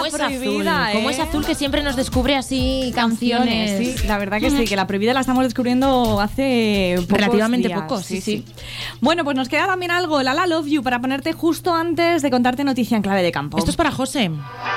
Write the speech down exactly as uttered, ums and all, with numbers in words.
es prohibida, azul? ¿Cómo ¿eh? es azul que siempre nos descubre así canciones? Canciones, sí, la verdad que sí, que la prohibida la estamos descubriendo hace pocos Relativamente días. poco, sí, sí, sí. Bueno, pues nos queda también algo, La La Love You, para ponerte justo antes de contarte noticia en clave de campo. Esto es para José.